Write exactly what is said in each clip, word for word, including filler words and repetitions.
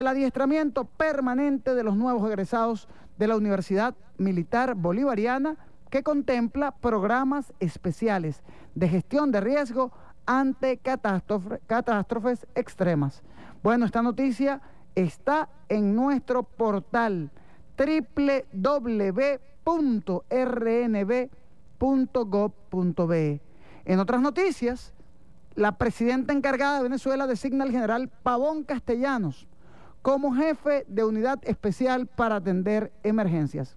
el adiestramiento permanente de los nuevos egresados de la Universidad Militar Bolivariana, que contempla programas especiales de gestión de riesgo ante catástrofe, catástrofes extremas. Bueno, esta noticia está en nuestro portal doble u doble u doble u punto r n b punto gov punto b e. En otras noticias, la presidenta encargada de Venezuela designa al general Pavón Castellanos como jefe de unidad especial para atender emergencias.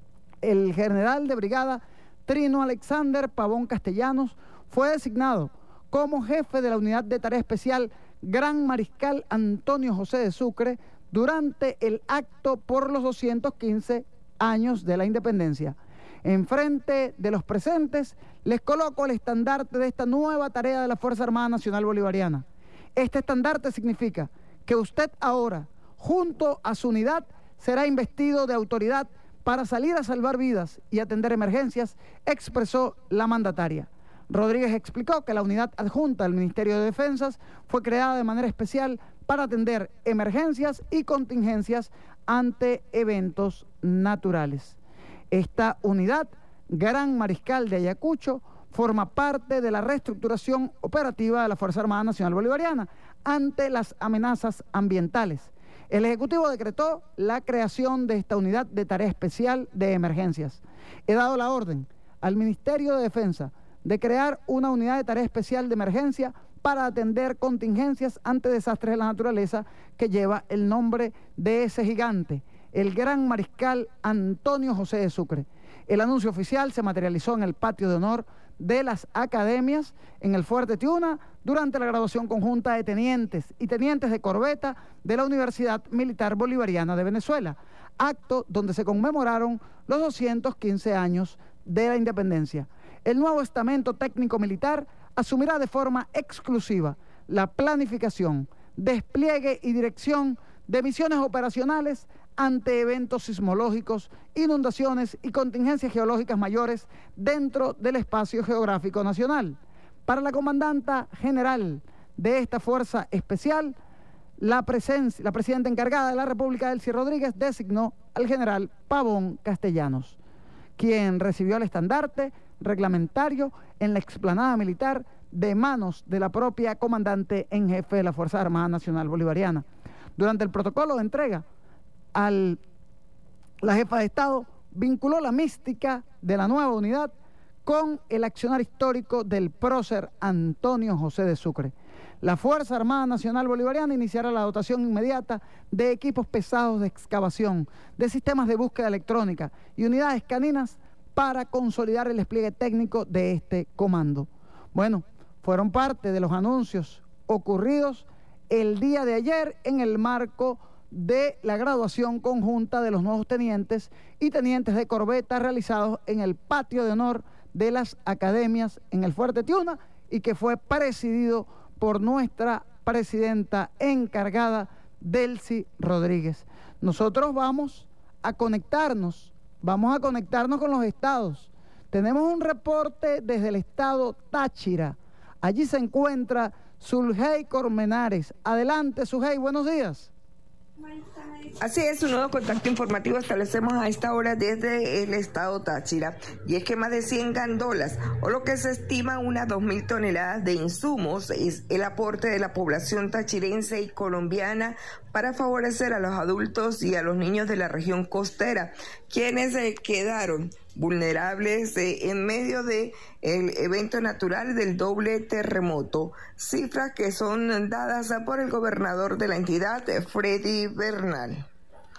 El general de brigada Trino Alexander Pavón Castellanos fue designado como jefe de la unidad de tarea especial Gran Mariscal Antonio José de Sucre durante el acto por los doscientos quince años de la independencia. Enfrente de los presentes les coloco el estandarte de esta nueva tarea de la Fuerza Armada Nacional Bolivariana. Este estandarte significa que usted ahora, junto a su unidad, será investido de autoridad para salir a salvar vidas y atender emergencias, expresó la mandataria. Rodríguez explicó que la unidad adjunta del Ministerio de Defensas fue creada de manera especial para atender emergencias y contingencias ante eventos naturales. Esta unidad, Gran Mariscal de Ayacucho, forma parte de la reestructuración operativa de la Fuerza Armada Nacional Bolivariana ante las amenazas ambientales. El Ejecutivo decretó la creación de esta unidad de tarea especial de emergencias. He dado la orden al Ministerio de Defensa de crear una unidad de tarea especial de emergencia para atender contingencias ante desastres de la naturaleza que lleva el nombre de ese gigante, el Gran Mariscal Antonio José de Sucre. El anuncio oficial se materializó en el patio de honor de las academias en el Fuerte Tiuna durante la graduación conjunta de tenientes y tenientes de corbeta de la Universidad Militar Bolivariana de Venezuela, acto donde se conmemoraron los doscientos quince años de la independencia. El nuevo estamento técnico militar asumirá de forma exclusiva la planificación, despliegue y dirección de misiones operacionales ante eventos sismológicos, inundaciones y contingencias geológicas mayores dentro del espacio geográfico nacional. Para la comandanta general de esta fuerza especial, la, presencia, la presidenta encargada de la República, Delcy Rodríguez, designó al general Pavón Castellanos, quien recibió el estandarte reglamentario en la explanada militar de manos de la propia comandante en jefe de la Fuerza Armada Nacional Bolivariana. Durante el protocolo de entrega, al, la jefa de Estado vinculó la mística de la nueva unidad con el accionar histórico del prócer Antonio José de Sucre. La Fuerza Armada Nacional Bolivariana iniciará la dotación inmediata de equipos pesados de excavación, de sistemas de búsqueda electrónica y unidades caninas para consolidar el despliegue técnico de este comando. Bueno, fueron parte de los anuncios ocurridos el día de ayer en el marco de la graduación conjunta de los nuevos tenientes y tenientes de corbeta realizados en el patio de honor de las academias en el Fuerte Tiuna y que fue presidido por nuestra presidenta encargada, Delcy Rodríguez. Nosotros vamos a conectarnos, vamos a conectarnos con los estados. Tenemos un reporte desde el estado Táchira. Allí se encuentra Sulgey Cormenares. Adelante, Sulgey, buenos días. Así es, un nuevo contacto informativo establecemos a esta hora desde el estado Táchira, y es que más de cien gandolas, o lo que se estima unas dos mil toneladas de insumos, es el aporte de la población tachirense y colombiana para favorecer a los adultos y a los niños de la región costera, quienes eh, quedaron vulnerables eh, en medio de el evento natural del doble terremoto, cifras que son dadas por el gobernador de la entidad, Freddy Bernal.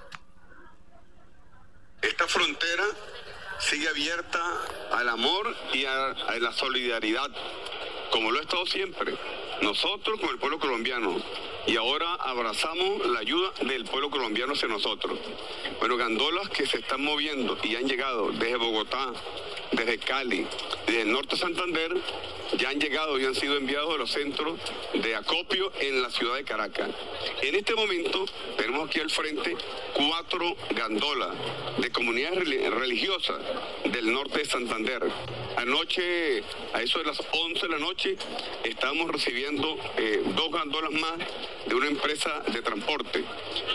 Esta frontera sigue abierta al amor y a, a la solidaridad, como lo ha estado siempre, nosotros con el pueblo colombiano, y ahora abrazamos la ayuda del pueblo colombiano hacia nosotros. Bueno, gandolas que se están moviendo y han llegado desde Bogotá, desde Cali, desde el norte de Santander, ya han llegado y han sido enviados a los centros de acopio en la ciudad de Caracas. En este momento tenemos aquí al frente cuatro gandolas de comunidades religiosas del norte de Santander. Anoche, a eso de las once de la noche, estábamos recibiendo eh, dos gandolas más de una empresa de transporte.